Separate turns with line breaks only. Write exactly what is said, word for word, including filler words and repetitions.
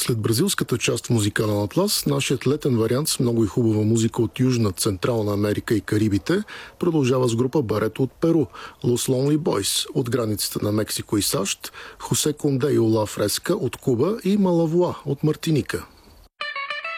След бразилската част в музикален атлас, нашият летен вариант с много и хубава музика от Южна, Централна Америка и Карибите продължава с група Барето от Перу, Los Lonely Boys от границата на Мексико и САЩ, Хосе Конде и Ола Фреска от Куба и Малавуа от Мартиника.